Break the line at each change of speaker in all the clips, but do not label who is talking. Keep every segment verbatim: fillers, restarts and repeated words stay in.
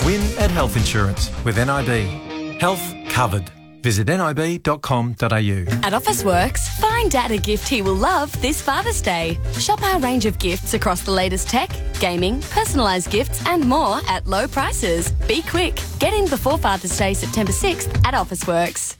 Win at health insurance with N I B. Health covered. Visit nib dot com dot a u.
At Officeworks, find Dad a gift he will love this Father's Day. Shop our range of gifts across the latest tech, gaming, personalised gifts and more at low prices. Be quick. Get in before Father's Day, September sixth at Officeworks.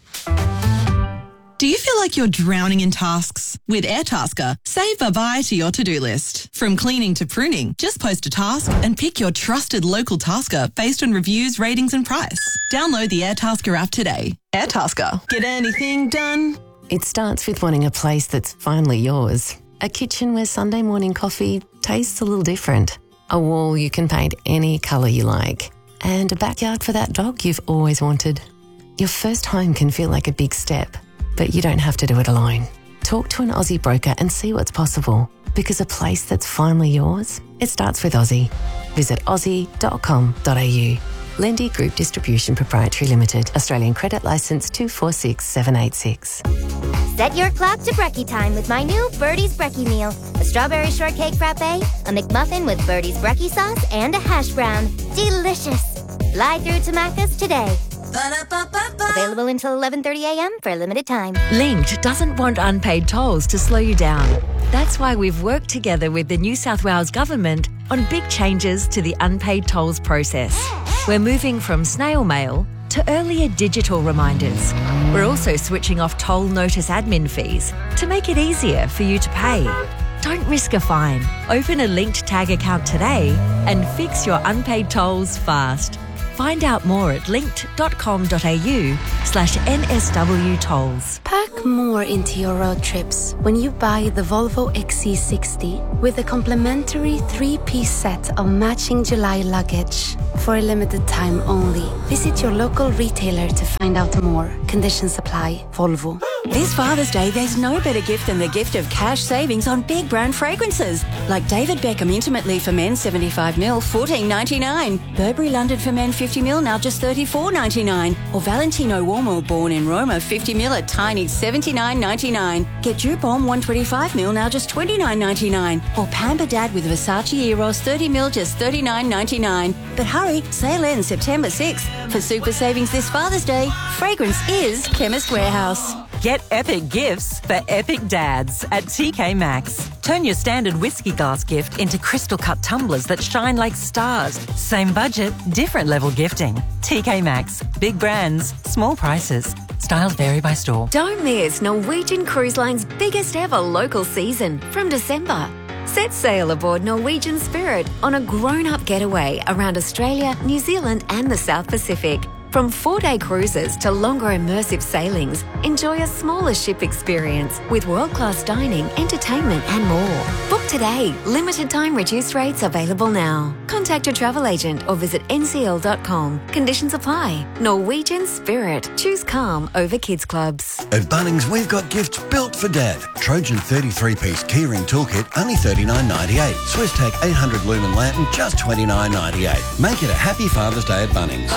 Do you feel like you're drowning in tasks? With Airtasker, save bye-bye to your to-do list. From cleaning to pruning, just post a task and pick your trusted local tasker based on reviews, ratings and price. Download the Airtasker app today. Airtasker. Get anything done?
It starts with wanting a place that's finally yours. A kitchen where Sunday morning coffee tastes a little different. A wall you can paint any colour you like. And a backyard for that dog you've always wanted. Your first home can feel like a big step, but you don't have to do it alone. Talk to an Aussie broker and see what's possible. Because a place that's finally yours, it starts with Aussie. Visit aussie dot com dot a u. Lendy Group Distribution Proprietary Limited. Australian Credit Licence two four six seven eight six.
Set your clock to brekkie time with my new Birdie's Brekkie meal. A strawberry shortcake frappe, a McMuffin with Birdie's Brekkie sauce, and a hash brown. Delicious. Fly through to Macca's today. Ba-da-ba-ba-ba. Available until eleven thirty a m for a limited time.
Linked doesn't want unpaid tolls to slow you down. That's why we've worked together with the New South Wales Government on big changes to the unpaid tolls process. We're moving from snail mail to earlier digital reminders. We're also switching off toll notice admin fees to make it easier for you to pay. Don't risk a fine. Open a Linked Tag account today and fix your unpaid tolls fast. Find out more at linked dot com dot a u slash N S W tolls.
Pack more into your road trips when you buy the Volvo X C sixty with a complimentary three-piece set of matching July luggage. For a limited time only. Visit your local retailer to find out more. Conditions apply. Volvo.
This Father's Day, there's no better gift than the gift of cash savings on big brand fragrances. Like David Beckham Intimate Leaf for Men seventy-five mil, fourteen ninety-nine. Burberry London for Men fifty mil, now just thirty-four ninety-nine. Or Valentino Uomo Born in Roma fifty mil at tiny seventy-nine ninety-nine. Get Dupont one twenty-five mil, now just twenty-nine ninety-nine. Or Pamper Dad with Versace Eros thirty mil, just thirty-nine ninety-nine. But hurry, sale ends September sixth. For super savings this Father's Day, fragrance is Chemist Warehouse.
Get epic gifts for epic dads at T K Maxx. Turn your standard whiskey glass gift into crystal cut tumblers that shine like stars. Same budget, different level gifting. T K Maxx. Big brands, small prices. Styles vary by store.
Don't miss Norwegian Cruise Line's biggest ever local season from December. Set sail aboard Norwegian Spirit on a grown-up getaway around Australia, New Zealand and the South Pacific. From four-day cruises to longer immersive sailings, enjoy a smaller ship experience with world-class dining, entertainment and more. Book today. Limited time reduced rates available now. Contact your travel agent or visit N C L dot com. Conditions apply. Norwegian Spirit. Choose calm over kids clubs.
At Bunnings, we've got gifts built for Dad. Trojan thirty-three piece keyring toolkit, only thirty-nine ninety-eight. Swisstech eight hundred lumen lantern, just twenty-nine ninety-eight. Make it a happy Father's Day at Bunnings.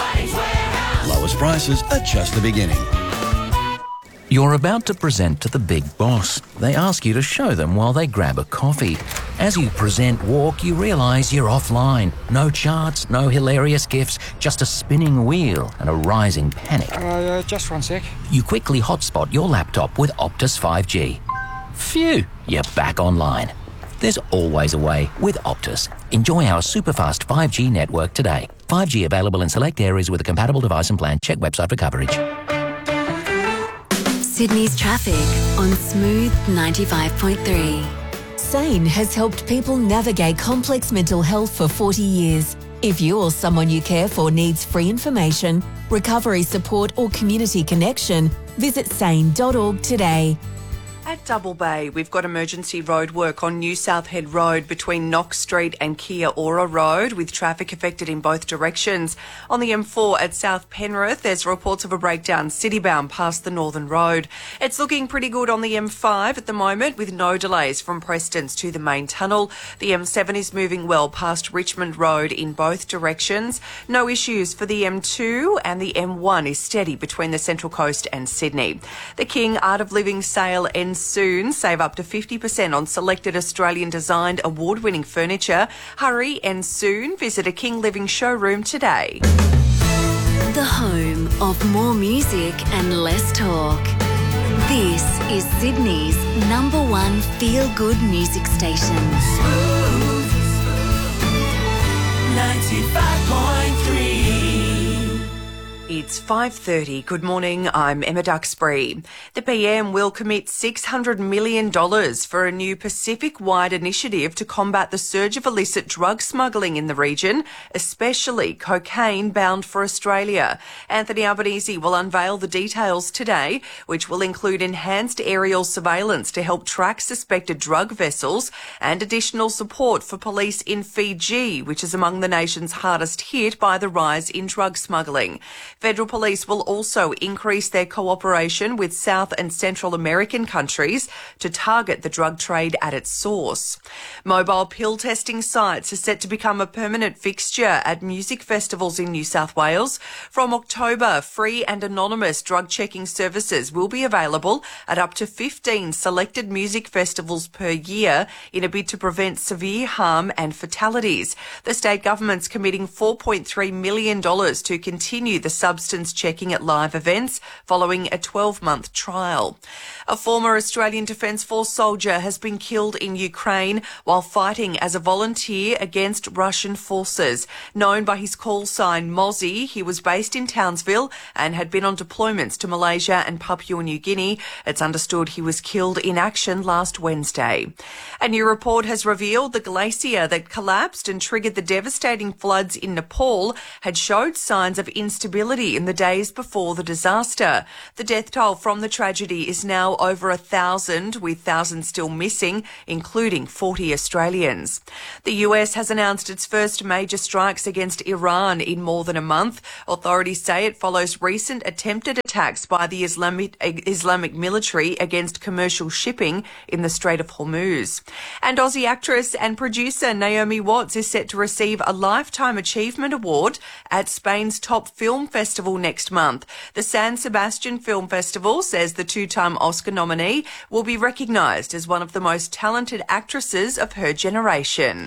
Lowest prices are just the beginning.
You're about to present to the big boss. They ask you to show them while they grab a coffee. As you present walk, you realise you're offline. No charts, no hilarious gifs, just a spinning wheel and a rising panic.
Uh, just one sec.
You quickly hotspot your laptop with Optus five G. Phew, you're back online. There's always a way with Optus. Enjoy our super-fast five G network today. five G available in select areas with a compatible device and plan. Check website for coverage.
Sydney's traffic on Smooth ninety-five point three.
SANE has helped people navigate complex mental health for forty years. If you or someone you care for needs free information, recovery support or community connection, visit sane dot org today.
At Double Bay, we've got emergency road work on New South Head Road between Knox Street and Kia Ora Road, with traffic affected in both directions. On the M four at South Penrith, there's reports of a breakdown citybound past the Northern Road. It's looking pretty good on the M five at the moment, with no delays from Prestons to the main tunnel. The M seven is moving well past Richmond Road in both directions. No issues for the M two, and the M one is steady between the Central Coast and Sydney. The King Art of Living sale ends Soon. Save up to fifty percent on selected Australian-designed award-winning furniture. Hurry and soon visit a King Living showroom today.
The home of more music and less talk. This is Sydney's number one feel-good music station.
Smooth ninety-five point three.
It's five thirty. Good morning, I'm Emma Duxbury. The P M will commit six hundred million dollars for a new Pacific-wide initiative to combat the surge of illicit drug smuggling in the region, especially cocaine bound for Australia. Anthony Albanese will unveil the details today, which will include enhanced aerial surveillance to help track suspected drug vessels and additional support for police in Fiji, which is among the nations hardest hit by the rise in drug smuggling. Federal Police will also increase their cooperation with South and Central American countries to target the drug trade at its source. Mobile pill testing sites are set to become a permanent fixture at music festivals in New South Wales. From October, free and anonymous drug checking services will be available at up to fifteen selected music festivals per year in a bid to prevent severe harm and fatalities. The state government's committing four point three million dollars to continue the substance checking at live events following a twelve-month trial. A former Australian Defence Force soldier has been killed in Ukraine while fighting as a volunteer against Russian forces. Known by his call sign Mozzie, he was based in Townsville and had been on deployments to Malaysia and Papua New Guinea. It's understood he was killed in action last Wednesday. A new report has revealed the glacier that collapsed and triggered the devastating floods in Nepal had showed signs of instability in the days before the disaster. The death toll from the tragedy is now over a thousand, with thousands still missing, including forty Australians. The U S has announced its first major strikes against Iran in more than a month. Authorities say it follows recent attempted attacks by the Islamic, Islamic military against commercial shipping in the Strait of Hormuz. And Aussie actress and producer Naomi Watts is set to receive a Lifetime Achievement Award at Spain's top film festival next month. The San Sebastian Film Festival says the two-time Oscar nominee will be recognised as one of the most talented actresses of her generation.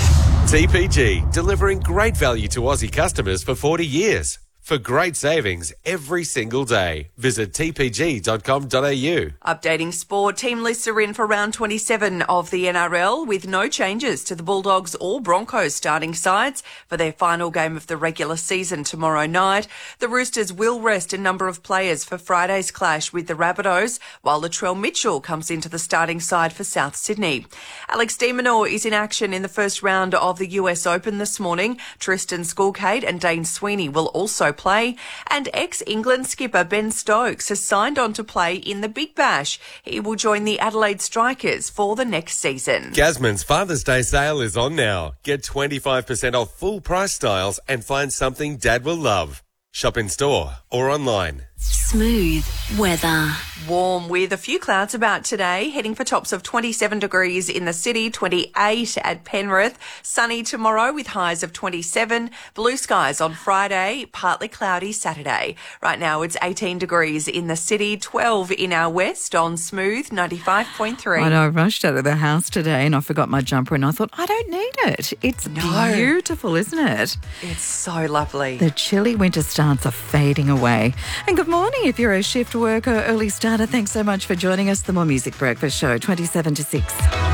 T P G, delivering great value to Aussie customers for forty years. For great savings every single day, visit t p g dot com dot a u.
Updating sport, team lists are in for round twenty-seven of the N R L with no changes to the Bulldogs or Broncos starting sides for their final game of the regular season tomorrow night. The Roosters will rest a number of players for Friday's clash with the Rabbitohs, while Latrell Mitchell comes into the starting side for South Sydney. Alex de Minaur is in action in the first round of the U S Open this morning. Tristan Skulkate and Dane Sweeney will also play, and ex-England skipper Ben Stokes has signed on to play in the Big Bash. He will join the Adelaide Strikers for the next season.
Gasman's Father's Day sale is on now. Get twenty-five percent off full price styles and find something Dad will love. Shop in store or online.
Smooth weather.
Warm with a few clouds about today, heading for tops of twenty-seven degrees in the city, twenty-eight at Penrith. Sunny tomorrow with highs of twenty-seven. Blue skies on Friday, partly cloudy Saturday. Right now it's eighteen degrees in the city, twelve in our west on Smooth ninety-five point three.
I know, I rushed out of the house today and I forgot my jumper and I thought, I don't need it. It's
No.
beautiful, isn't it?
It's so lovely.
The chilly winter starts are fading away. And good morning if you're a shift worker, early starter. Thanks so much for joining us. The More Music Breakfast Show, twenty-seven to six.